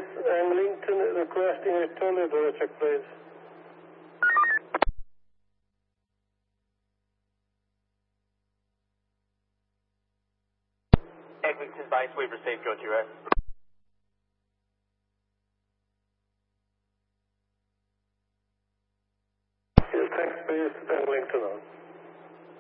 base, Eglinton requesting a tornado check, please. Eglinton by Sweeper, safe, go to rest. Yes, thanks, base, Eglinton on.